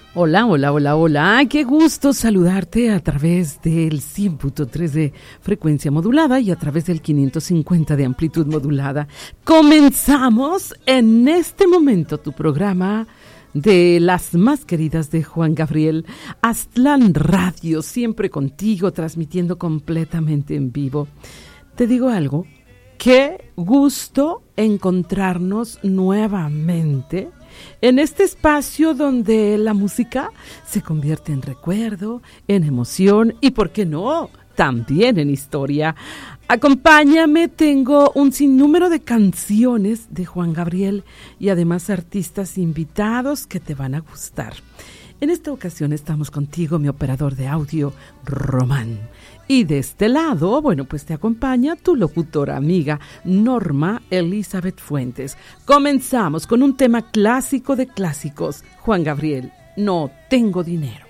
Hola, hola, hola, hola. Qué gusto saludarte a través del 100.3 de frecuencia modulada y a través del 550 de amplitud modulada. Comenzamos en este momento tu programa de las más queridas de Juan Gabriel, Aztlán Radio, siempre contigo, transmitiendo completamente en vivo. Te digo algo, qué gusto encontrarnos nuevamente en este espacio donde la música se convierte en recuerdo, en emoción y, ¿por qué no?, también en historia. Acompáñame, tengo un sinnúmero de canciones de Juan Gabriel y además artistas invitados que te van a gustar. En esta ocasión estamos contigo, mi operador de audio, Román. Y de este lado, bueno, pues te acompaña tu locutora amiga, Norma Elizabeth Fuentes. Comenzamos con un tema clásico de clásicos, Juan Gabriel, No tengo dinero.